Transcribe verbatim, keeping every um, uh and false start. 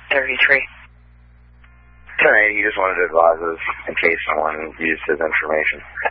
thirty-three. ten eighty, you just wanted to advise us in case someone used his information.